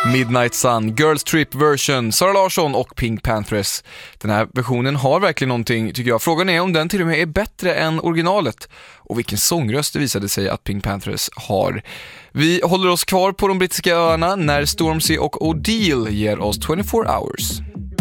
Midnight Sun, Girls Trip version, Sara Larsson och Pink Panthers. Den här versionen har verkligen någonting, tycker jag. Frågan är om den till och med är bättre än originalet. Och vilken sångröst det visade sig att Pink Panthers har. Vi håller oss kvar på de brittiska öarna när Stormzy och Odile ger oss 24 Hours.